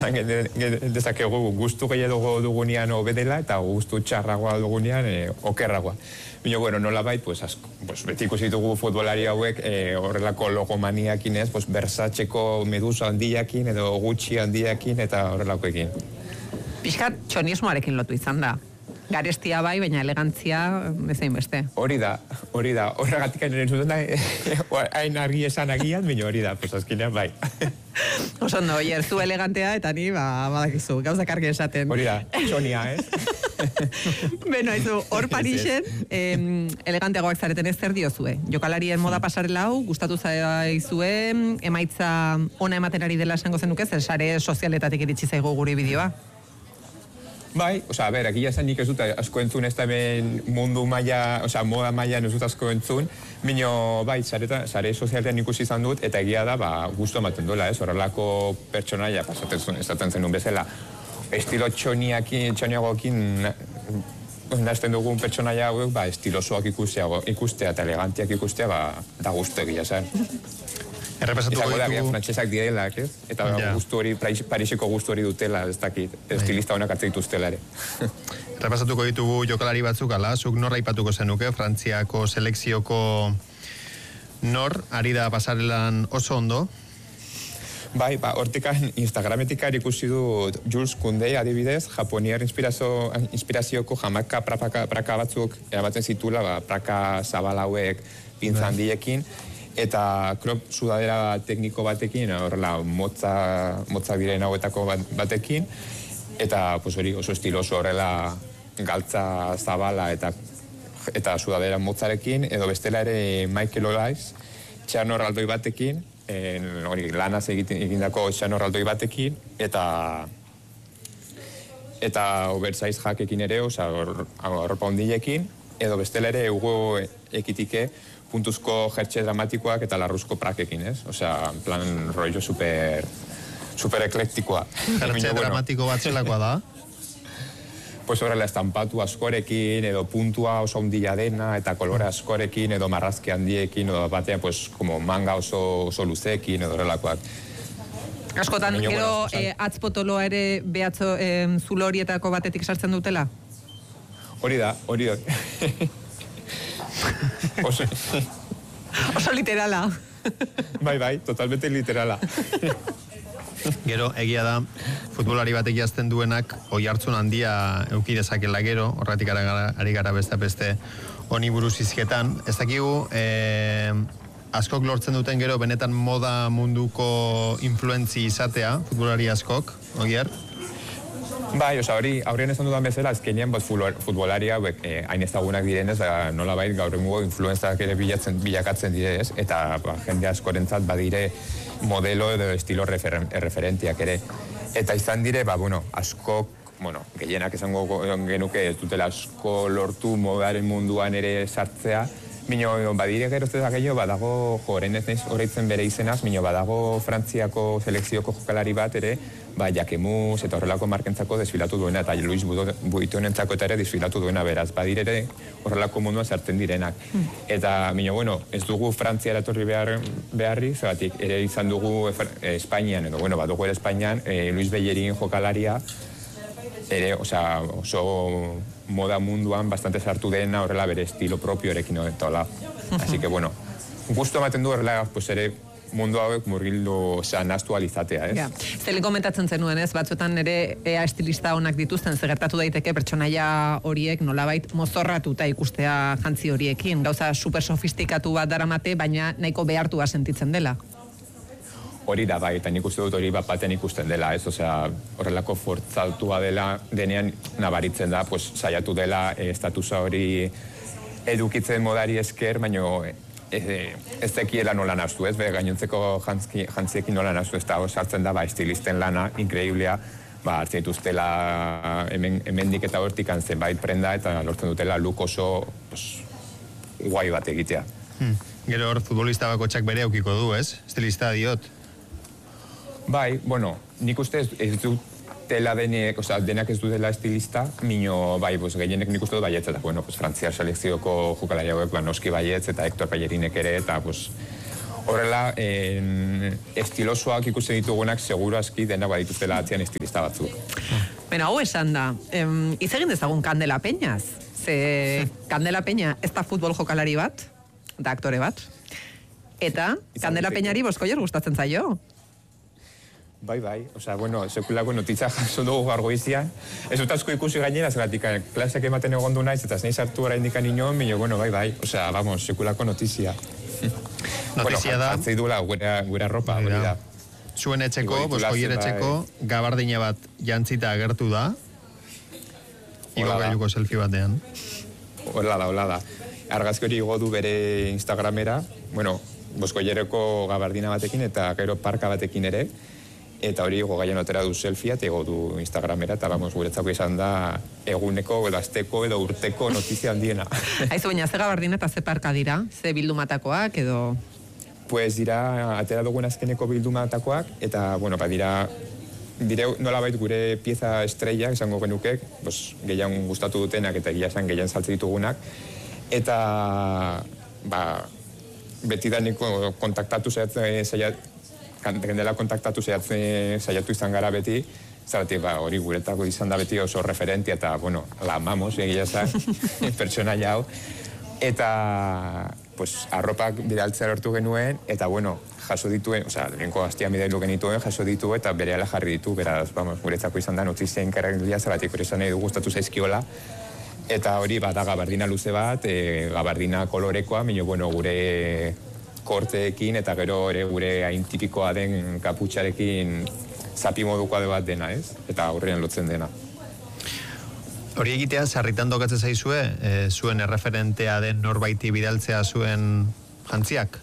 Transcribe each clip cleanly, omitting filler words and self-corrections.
dezakegu gustu gehiago dugunean hobedela eta gustu txarragoa dugunean okerragoa. Baina, bueno, nolabait, pues beti ikusi ditugu futbolari hauek horrelako logomaniakin ez, pues Versacheko Medusa handiakin edo Gucci handiakin eta horrelakoekin. Pixkat txonismoarekin lotu izan da. Garestia bai, baina elegantzia bezain beste. Hori da. Horregatik ere zuten da, hain argi esan agian, baina hori da, pues azkenean bai. Osondo, oier, zu elegantea eta ni, badakizu, gauzak argi esaten. Hori da, txonia, ez? Beno, haizu, hor Parisen, eleganteagoak zareten ez zer diozue. Jokalarien moda pasarela hau, gustatu zaizue, emaitza ona ematen ari dela esango zenuk ez, sare sozialetatik iritsi zaigu guri bideoa. Bai, a ber, egia esan nik ez dut asko entzun ez da hemen mundu maila, moda maila ez dut asko entzun, bino, bai, sare sozialetan ikusi izan dut, eta egia da, gustu ematen duela, ez, horrelako pertsonaia, esaten zenun bezala, estilo txoniagoekin nazten dugun pertsonaia hauek, estilosoak ikustea eta elegantiak ikustea, da gustu egia zen. Errepasatuko ditugu... Frantsesak direlak, ez? Eta gustu hori, Pariseko gustu hori dutela, ez dakit, estilista honak hartzen dituztela ere. Errepasatuko ditugu jokalari batzuk, ala, zuk norra aipatuko zenuke, Frantziako selekzioko nor, ari da pasarelan oso ondo? Bai, hortikan Instagrametik ikusi dut Jules Koundé adibidez, japoniar inspirazioko jamaka praka batzuk erabatzen zitula, praka zabal hauek pintza handiekin, eta crop sudadera tekniko batekin, horrela motza diren hauetako batekin, eta hori oso estiloso horrela galtza zabala eta sudadera motzarekin, edo bestela ere Michael Olaiz, txano erraldoi batekin, lanaz egindako txano erraldoi batekin, eta oversize jakekin ere, arropa hondilekin, edo bestela ere Hugo Ekitike, puntuzko jertxe dramatikoak eta larruzko prakekin, ez? En plan, rollo super eklektikoa. Jertxe dramatiko bat zelakoa da? Pues horrela estampatu askorekin, edo puntua oso ondila dena, eta kolore askorekin, edo marrazki handiekin, edo batean, pues, como manga oso luzekin, edo horrelakoak. Askotan, gero atzpotoloa ere behatzo zulo horietako batetik sartzen dutela? Hori da. Oso literala. Bai, totalmente literala. Gero, egia da, futbolari batek jazten duenak oi hartzun handia euki dezakela gero, horretik ari gara beste honi buruz izketan. Ez dakigu, askok lortzen duten gero benetan moda munduko influentzi izatea, futbolari askok, ogier? Bai, hori, aurrean esan dudan bezala, azkenean futbolari hauek hain ezagunak direnez, nola bai gaur egungo influenzak ere bilakatzen direz, eta jende askorentzat badire modelo edo estilo referentiak ere. Eta izan dire, askok, gehienak esango genuke ez dutela asko lortu modaren munduan ere sartzea, mino badire geroztetak gehiago, badago, horrein ez naiz horreitzen bere izenaz, mino badago Frantziako selekzioko jokalari bat ere, Jakemuz eta horrelako markentzako desfilatu duena, eta Luis Vuittonentzako eta ere desfilatu duena beraz, badire ere horrelako mundua sartzen direnak. Eta, ez dugu Frantziara etorri beharri, zeratik, ere izan dugu Espainian, edo, badugu ere Espainian, Luis Bellerin jokalaria, ere, oso moda munduan bastante sartu dena horrela bere estilo propioarekin eta hola. Así que, gustu ematen du horrela, ere mundu hauek murgildu nahastu alizatea, ez? Zelen komentatzen zenuen, ez? Batzuetan ere ea estilista honak dituzten, zegertatu daiteke pertsonaia horiek nolabait mozorratuta ikustea jantzi horiekin. Gauza super sofistikatu bat daramate, baina nahiko behartua sentitzen dela. Hori da, bai, eta nik uste dut hori baten ikusten dela, ez? Horrelako fortzaltua dela, denean nabaritzen da, saiatu dela estatusa hori edukitzen modari esker, baino ez tekiela nola nastu, ez? Gainontzeko jantziekin nola nastu, ez da, sartzen da, estilisten lana, inkreiblea, hartzen dituztela hemendik eta hortik zenbait prenda, eta lortzen dutela luk oso guai bat egitea. Gero hor, futbolista bakotxak bere aukiko du, ez? Estilista diot. Bai, nik uste ez dutela denak ez dutela estilista, mino, bai, gehienek nik uste dut baietz, eta, frantziar selekzioko jokalari hauek, noski baietz, eta Hector Bellerinek ere, eta, Horrela, estilosoak ikusten ditugunak seguru aski dena badituztela atzean estilista batzuk. Bena, hau esan da, hitz egin dezagun Kandela Peñaz. Ze Kandela Peña ez da futbol jokalari bat, da aktore bat. Eta Kandela Peñari Bozkoier gustatzen zaio. Bai, osea, bueno, sekulako notitza jaso dugu gaur goizian. Ez dut asko ikusi gainera, zeratik klaseak ematen egondu naiz, eta ez nahi sartu gara indikan inoen, baina, bueno, bai, osea, vamos, sekulako notizia. Notizia da... Jartzei duela gure arropa, hori da. Zuen etxeko, Bozkoier etxeko, gabardina bat jantzita agertu da. Igo gailuko selfie batean. Hola da. Argazki hori igo du bere Instagramera, bueno, Bozkoiereko gabardina batekin eta gero parka batekin ere, eta hori gogaien otera du selfie eta igo du Instagramera, eta vamos, guretzako izan da eguneko, edo asteko, edo urteko notizia handiena. Aizu, baina ze gabardina eta ze parka dira? Ze bildumatakoak edo... Pues dira, atera dugun azkeneko bildumatakoak, eta, bueno, dira nolabait gure pieza estrella, esango genukek, pues, gehiago gustatu dutenak eta gehiago saltze ditugunak, eta, betidaniko kontaktatu saiatu izan gara beti, zaratik, hori guretako izan da beti oso referentia, eta, bueno, la amamos, egia zan, pertsonaia hau, eta, pues, arropak bidaltzea lortu genuen, eta, bueno, jaso dituen, osea, lehenko gaztia midailu genituen, jaso ditu eta berehala jarri ditu, beraz, vamos, guretzako izan da notizia inkarregia, zaratik hori izan nahi du gustatu zaizkiola, eta hori, da gabardina luze bat, gabardina kolorekoa, baina, bueno, gure korteekin, eta gero ere gure hain tipikoa den kaputxarekin zapi modukoa bat dena, ez? Eta aurrean lotzen dena. Hori egitea, sarritan dokatzen zaizue, zuen erreferentea den norbaiti bidaltzea zuen jantziak?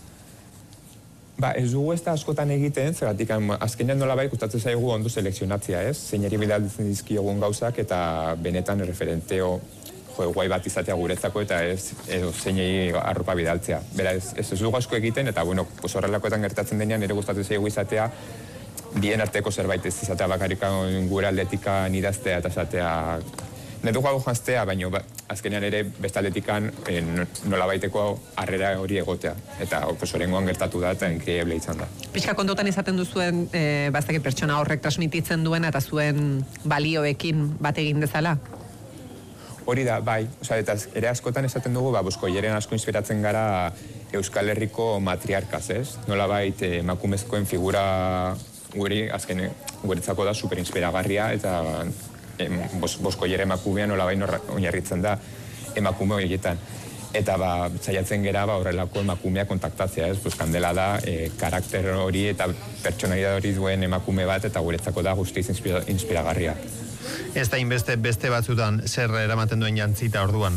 Ez dugu ez da askotan egiten, zeratik azkenean nola bai gustatzen zaigu ondo selekzionatzea, ez? Zeinari bidaltzen dizkiogun gauzak eta benetan erreferenteo guai bat izatea guretzako eta ez zeinei arropa bidaltzea. Bera, ez dugu asko egiten eta, bueno, horrelakoetan gertatzen denean ere gustatzen zaigu izatea bien arteko zerbait ez izatea bakarrikan gure aldetika nidaztea eta izatea ne dugu hau janztea, baina azkenean ere beste aldetikan nolabaiteko harrera hori egotea. Eta orengoan gertatu da eta inkreible izan da. Pixka kontutan izaten duzuen, baztaki pertsona horrek transmititzen duena eta zuen balioekin bat egin dezala? Hori da, bai. Eta ere askotan esaten dugu, Bozkoieren asko inspiratzen gara Euskal Herriko matriarkaz, ez? Nolabait emakumezkoen figura guretzako da superinspiragarria eta Bozkoier emakumea nolabait oinarritzen da emakume horietan. Eta saiatzen gera horrelako emakumea kontaktatzea, ez? Kandela da karakter hori eta pertsonalidade hori duen emakume bat eta guretzako da guztiz inspiragarria. Ez da inbeste beste batzutan zer eramaten duen jantzita orduan?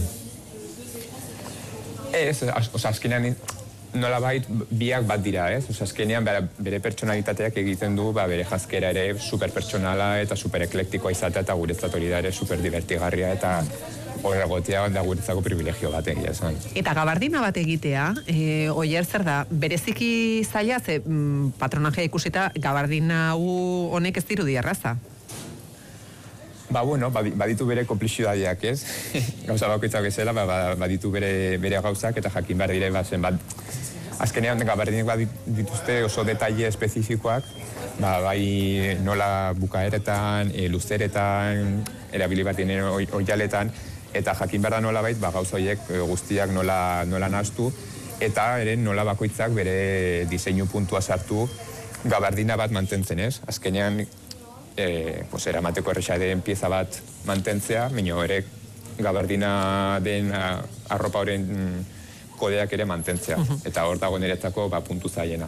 Ez, azkenean nolabait biak bat dira, ez? Azkenean bere pertsonalitateak egiten du bere jazkera ere superpertsonala eta supereklektikoa izatea eta guretzat hori da ere superdivertigarria eta horregotea da guretzako privilegio bat egia esan. Eta gabardina bat egitea, Oier zer da, bereziki zaila, ze patronajea ikusita gabardina honek ez dirudi erraza? Bueno, baditu bere konplexidadiak, ez? Gauza bakoitzak bezala, baditu bere gauzak eta jakin behar dire, azkenean gabardinek badituzte oso detaile espezifikoak, bai nola bukaeretan, luzeretan, erabili batien oialetan, eta jakin behar da nola bait, gauza horiek guztiak nola nahaztu, eta ere nola bakoitzak bere diseinu puntua sartu gabardina bat mantentzen, ez? Azkenean, eramateko erresa den pieza bat mantentzea, baina ere gabardina den arropa horren kodeak ere mantentzea. Eta hor dago niretzako puntu zaiena.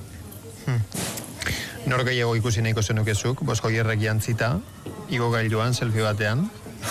Nor gehiago ikusi nahiko zenukezuk, Bozkoierrek jantzita, igo gailuan, selfie batean?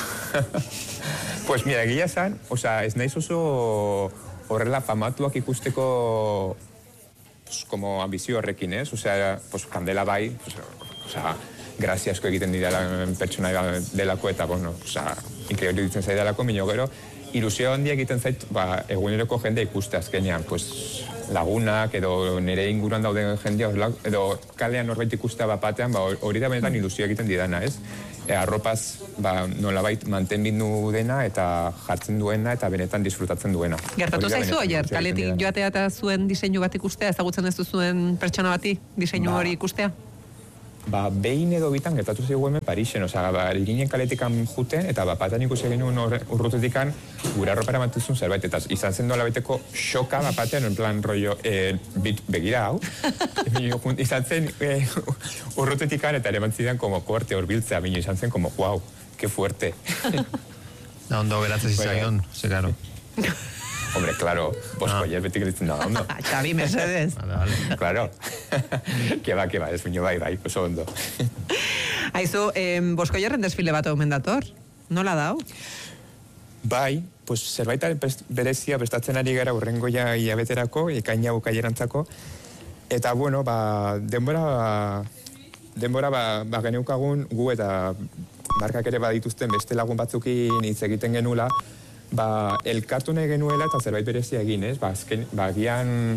Pues mira, egia zan, ez naiz oso horrela famatuak ikusteko como ambizio horrekin, ez? Kandela bai, grazia asko egiten dira pertsona delako eta, inkreíble ditzen zait delako, minio gero, ilusio handia egiten zait, eguneroko jende ikuste azkenean, lagunak edo nire inguruan dauden jendea edo kalean norbait ikustea batean, hori da benetan ilusio egiten didana, ez? Arropaz nolabait mantenbindu dena eta jartzen duena eta benetan disfrutatzen duena. Gertatu zaizu, oier, kaletik joatea eta zuen diseinu bat ikustea, ezagutzen ez duzuen pertsona bati diseinu hori ikustea? Behin edo bitan gertatu zaigu hemen Parisen, ginen kaletikan juten, eta batean ikusi genuen urrutetikan gure arropara mantuzun zerbait, eta izan zen dola baiteko xoka batean, en plan rollo, begira hau, izan zen urrutetikan, eta ere mantzidean como korte horbiltzea, izan zen como, wow, que fuerte. Da ondo geratzen zizaion, zekaro. Hombre, claro, Boskoller betik ditzen da ondo. Xabi, Mercedes. Vale. Claro. Que va, ez baino bai, oso ondo. Aizu, Boskollerren desfile bat omen dator? Nola dau? Bai, pues zerbait berezia prestatzen ari gara urrengo hilabeterako, ekaina bukaierantzako. Eta, bueno, denbora geneukagun gu eta markak ere badituzten beste lagun batzukin hitz egiten genula, elkartu nahi genuela eta zerbait berezia egin, ez? Agian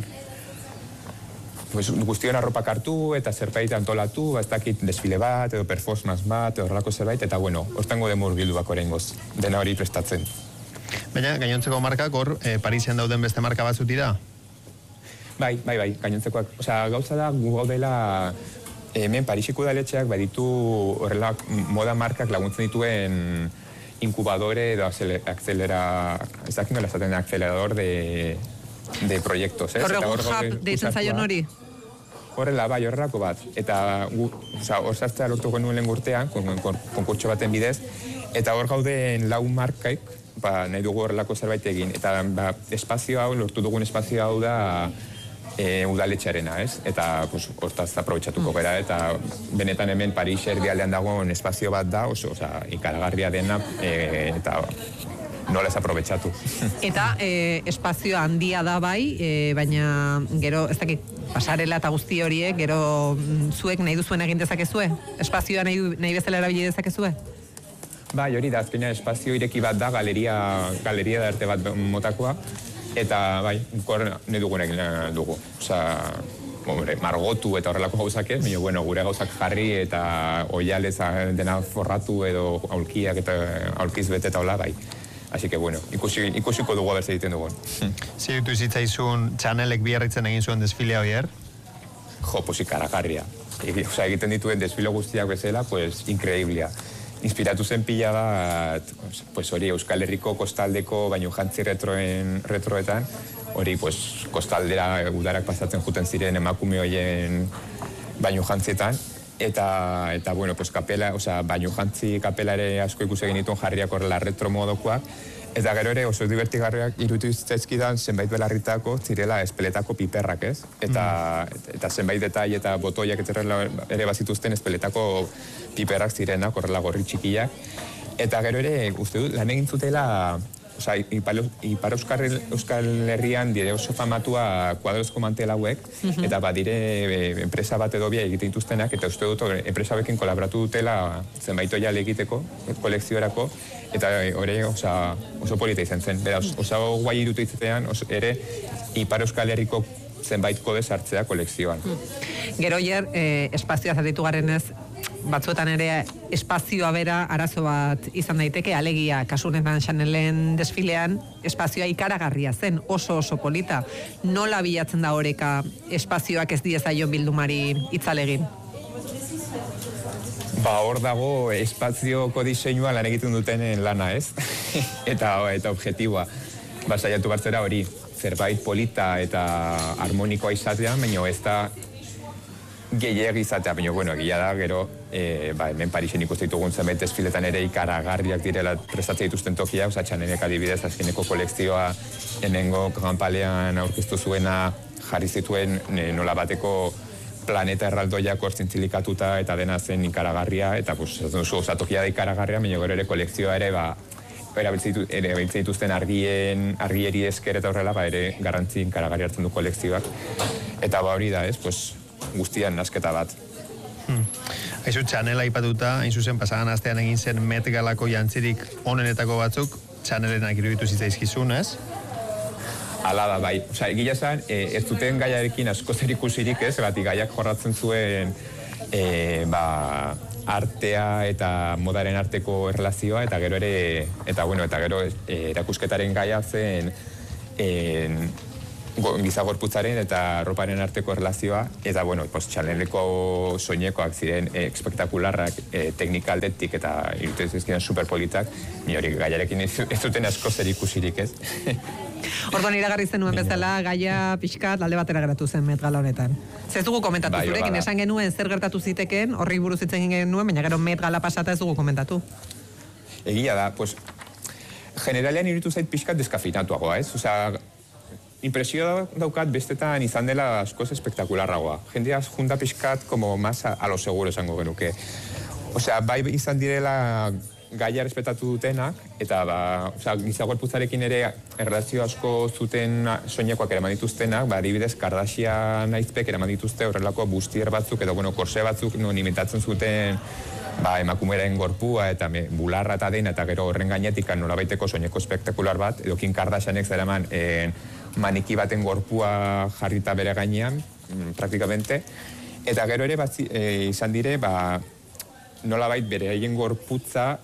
guztion arropak hartu eta zerbait antolatu, ez dakit desfile bat, edo performance bat, edo horrelako zerbait, eta bueno, hortango demur bildu bako erengoz, dena hori prestatzen. Baina, gainontzeko markak hor, Parisen dauden beste marka batzut dira? Bai, gainontzekoak. Gauza da, gu gaudela hemen Parisiko udaletxeak baditu horrela moda markak laguntzen dituen incubadore edo acelerador de proyectos. Horregun hub deitzen zaion hori? Horrela, bai, horrelako bat. Eta hor sartzea lortu genuen lehen urtean, konkurtso baten bidez, eta hor gauden 4 markaik, nahi dugu horrelako zerbait egin. Eta espazio hau, lortu dugun espazio hau da udaletxearena, ez? Eta hortaz aprobetxatuko gara, eta benetan hemen Paris erdialdean dagoen espazio bat da, ikaragarria dena, eta nola ez aprobetxatu. Eta espazio handia da bai, baina gero, ez dakit, pasarela eta guzti horiek, gero zuek nahi duzuen egin dezakezue? Espazioa nahi bezala erabili dezakezue? Bai, hori da, azkenean espazio ireki bat da, galeria da arte bat motakoa, eta bai, nahi dugunek dugu. Margotu eta horrelako gauzak ez, baina gure gauzak jarri eta oialez dena forratu edo aulkiak eta aulkiz bete eta hola, bai. Así que, bueno, ikusiko dugu abertze egiten dugun. Zirutu zitzaizun Chanelek biarritzen egin zuen desfilea oier? Pues ikaragarria. Egiten dituen desfile guztiak bezala, pues, increíblia. Inspiratu zen pila bat, pues hori Euskal Herriko kostaldeko baino jantzi retroetan, hori pues kostaldera udarak pasatzen juten ziren emakume horien baino jantzietan, eta bueno, pues kapela, baino jantzi kapela ere asko ikusi egin dituen jarriak horrela retro modokoak, eta gero ere oso divertigarriak irutu zizkidan zenbait belarritako zirela espeletako piperrak, ez? Eta zenbait detai eta botoiak ere bazituzten espeletako piperrak zirenak, horrela gorri txikiak. Eta gero ere, uste dut, lan egin zutela, Ipar Euskal Herrian dire oso famatua kuadrozko mantel hauek, eta badire enpresa bat edo bia egiten dituztenak, eta uste dut enpresa bekin kolaboratu dutela zenbait oial egiteko, kolekziorako, eta hori oso polita izan zen. Oso guai irutu izatean, ere Ipar Euskal Herriko zenbait kode sartzea kolekzioan. Gero hier, espazioa zatitu garenez, batzuetan ere espazioa bera arazo bat izan daiteke, alegia kasunetan Chanelen desfilean espazioa ikaragarria zen, oso polita. Nola bilatzen da oreka espazioak ez diezaion bildumari itzalegin? Hor dago espazioko diseinua lan egiten dutenen lana, ez? Eta objektiboa. Saiatu bartzera hori, zerbait polita eta harmonikoa izatea, baina ez da gehiago izatea, baina, egia da, gero, hemen Parisen ikusten ditugun zenbait desfiletan ere ikaragarriak direla prestatzen dituzten tokia, Chanelek adibidez, azkeneko kolekzioa hemengo Grand Palean aurkeztu zuena jarri zituen nola bateko planeta erraldoiak ortzintzilikatuta eta dena zen ikaragarria, eta tokia da ikaragarria, baina gero ere kolekzioa ere, erabiltzen dituzten argieri esker eta horrela, ere garrantzi ikaragarri hartzen du kolekzioak. Eta hori da, guztian nasketa bat. Aizu, Chanel aipatuta, hain zuzen pasagan astean egin zen Met Galako jantzirik onenetako batzuk, Chanelenak iruditu zitzaizkizun, ez? Ala da, bai. Osea, egia esan, ez duten gaiarekin asko zer ikusirik ez, batik gaiak jorratzen zuen artea eta modaren arteko erlazioa, eta gero ere, eta gero erakusketaren gaia zen giza gorputzaren eta roparen arteko erlazioa, eta txaleneko soinekoak ziren espektakularrak teknika aldetik eta irutez ezkiren superpolitak, ni hori gaiarekin ez duten asko zer ikusirik ez. Orduan iragarri zenuen bezala, gaia pixkat alde batera geratu zen Met Gala honetan. Ez dugu komentatu zurekin, esan genuen zer gertatu ziteken, horri buruz hitz egin genuen, baina gero Met Gala pasata ez dugu komentatu. Egia da, generalean iruditu zait pixkat deskafinatuagoa, ez? Osea, impresio daukat bestetan izan dela askoz espektakularragoa. Jendea junta pixkat como más a lo seguro esango genuke. Osea, bai izan direla gaia respetatu dutenak, eta giza gorputzarekin ere erlazio asko zuten soinekoak eraman dituztenak, adibidez Kardashian aizpek eraman dituzte horrelako bustier batzuk, edo korse batzuk non imitatzen zuten emakumeren gorpua eta bularra eta dena, eta gero horren gainetik nolabaiteko soineko espektakular bat, edo Kim Kardashianek zeraman maniki baten gorpua jarrita bere gainean, praktikamente, eta gero ere izan dire, nolabait bere haien gorputza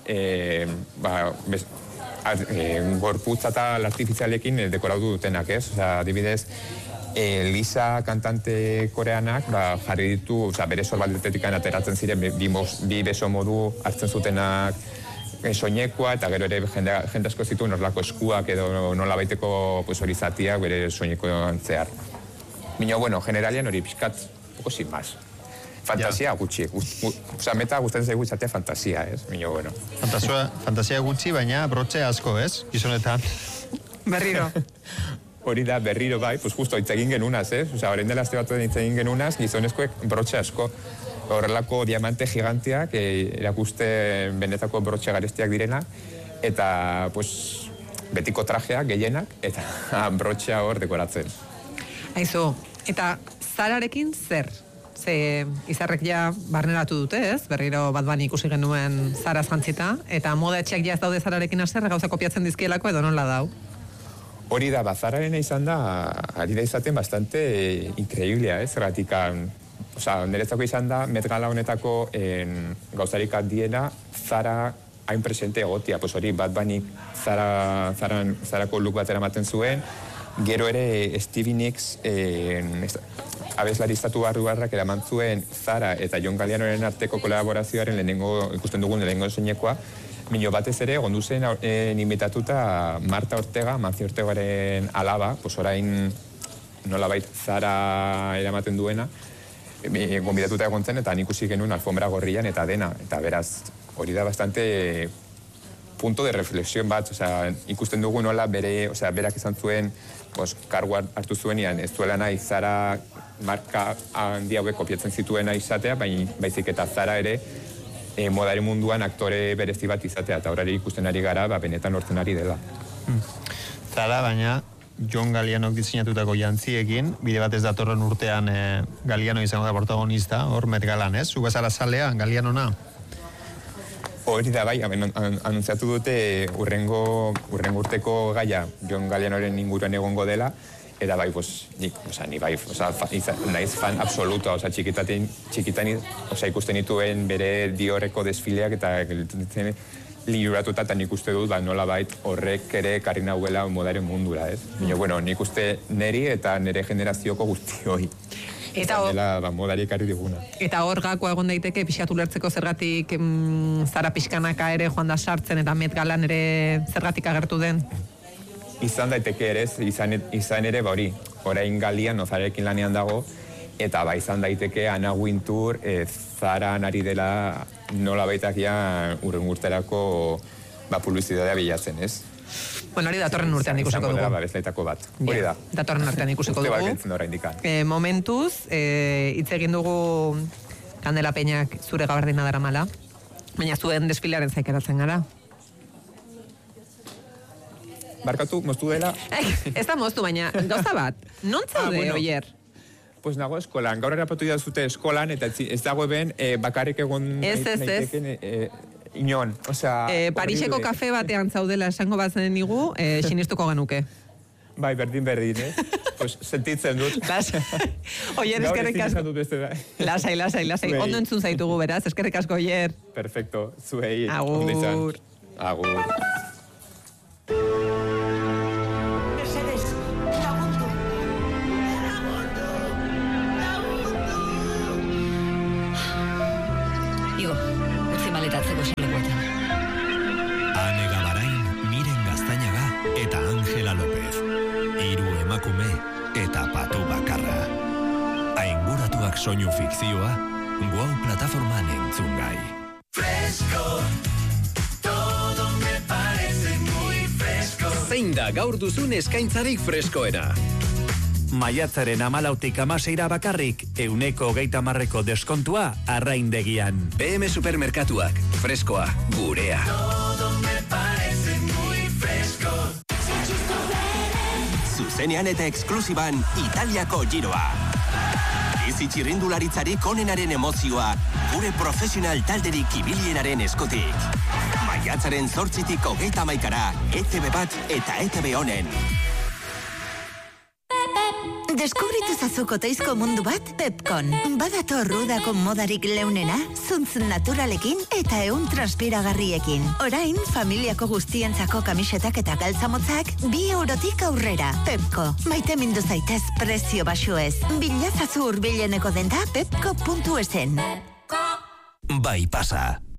gorputza eta artifizialekin dekoratu dutenak, ez? Adibidez, Lisa kantante koreanak jarri ditu, bere sorbaldetetik ateratzen ziren bi beso modu hartzen zutenak soinekoa, eta gero ere jende asko zituen horrelako eskuak edo nolabaiteko hori zatiak bere soinekoan zehar. Baina, generalian hori pixkat, poco sin más. Fantasia gutxi. Osa, Meta gustatzen zaigu izatea fantasia, ez? Fantasia gutxi, baina brotxe asko, ez? Gizonetan. Berriro. Hori da, berriro bai, justo hitz egin genunaz, ez? Osa, horrein dela azte bat hitz egin genunaz, gizonezkoek brotxe asko. Horrelako diamante giganteak, erakuste benetako brotxe garestiak direna, eta, betiko trajeak, gehienak, eta brotxea hor dekoratzen. Aizu, eta Zararekin zer? Ze izarrek ja barneratu dute, ez? Berriro Bad Bunny ikusi genuen Zaraz jantzita, eta moda etxeak ja ez daude Zararekin haser, gauza kopiatzen dizkielako edo nola dau? Hori da, Zararen izan da, ari da izaten bastante increíblea, ez? Zergatikan, niretzako izan da, Met Gala honetako gauzarik handiena Zara hain presente egotia, hori Bad Bunny Zarako look bat eramaten zuen, gero ere Stevie Nicks abeslari estatuarrak eraman zuen Zara eta John Gallianoren arteko kolaborazioaren ikusten dugun lehenengo soinekoa, mino batez ere gondu zen imitatuta Marta Ortega, Mancio Ortegaren alaba, orain nolabait Zara eramaten duena, gonbidatuta egon zen, eta ikusi genuen alfombra gorrian eta dena, eta beraz, hori da bastante punto de reflexión bat, ikusten dugu nola berak izan zuen, kargu hartu zuenean, ez duela nahi Zara marka handi hauek kopiatzen zituena izatea, baizik eta Zara ere modaren munduan aktore berezi bat izatea, eta horari ikusten ari gara, benetan hortzen ari dela. Zara, baina John Gallianok diseinatutako jantziekin, bide batez datorren urtean Galliano izango da protagonista, hor Met Galan, ez? Zu bezala zalea, Gallianona? Hori da, bai, anuntziatu dute urrengo urteko gaia John Gallianoren inguruan egongo dela, eta bai, ni bai, naiz fan absoluta, txikitan ikusten dituen bere Diorreko desfileak eta liuratuta, eta nik uste dut, nola bait, horrek ere karri nahuela modaren mundura, ez? Baina, nik uste neri eta nire generazioko guztioi. Eta modari ekarri diguna. Eta hor gakoa egon daiteke pixkatu lertzeko zergatik Zara pixkanaka ere joan da sartzen eta Met Galan ere zergatik agertu den? Izan daiteke ere, izan ere hori, orain Galian Zararekin lanean dago, eta izan daiteke Anna Wintour Zaran ari dela nola baitakia urrengurterako publizitatea bilatzen, ez? Bueno, hori datorren urtean ikusiko dugu. Izango dela bezlaitako bat, hori da. Datorren urtean ikusiko dugu. Uste bakentzen dora indikan. Momentuz, hitz egin dugu Kandela Peñak zure gabardina dara mala, baina zuen desfilearen zaikeratzen gara. Barkatu, moztu dela? Ez da moztu, baina gauza bat, non zaude, oier? Pues nago eskolan, gaur erapatu idazute eskolan, eta ez dago eben bakarrik egon naiteken inon, osea... Pariseko kafe batean zaudela esango bazen nigu, sinistuko genuke. Bai, berdin, pues sentitzen dut. Oier, eskerrik asko. Lasai. Ondo entzun zaitugu, beraz, eskerrik asko, Oier. Perfecto, zuei. Agur. Agur. Igo, utzi maletatzeko selekuetan. Ane Gabarain, Miren Gaztañaga eta Ángela López. 3 emakume eta patu bakarra. Ainguratuak soinu fikzioa, Guau plataforman entzungai. Fresco, todo me parece muy fresco. Zein da gaur duzun eskaintzarik freskoena? Maiatzaren 14tik 16 bakarrik, 30% deskontua arraindegian. PM Supermerkatuak, freskoa, gurea. Todo me parece muy fresco. Zuzenean eta eksklusiban Italiako giroa. Bizi txirrindularitzarik onenaren emozioa, gure profesional talderik ibilienaren eskutik. Maiatzaren 8tik 31 ETV bat eta ETV honen. Deskubritu zazuko toizko mundu bat Pepkon. Badator rudako modarik leunena, zuntz naturalekin eta ehun transpiragarriekin. Orain, familiako guztientzako kamisetak eta galtzamotzak 2 eurotik aurrera. Pepko, maite mindu zaitez prezio baxuez. Bilazazu hurbileneko denda pepko.esen. Bai pasa.